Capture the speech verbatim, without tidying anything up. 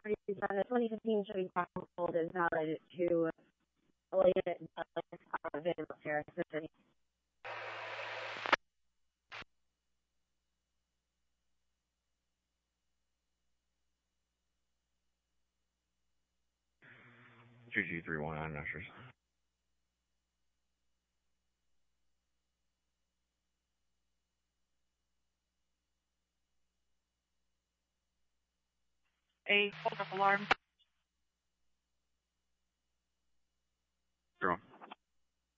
the twenty fifteen Chevy Chrysler is valid to Elliot uh, Van Harris City. two G three one nine Ushers. A hold up alarm.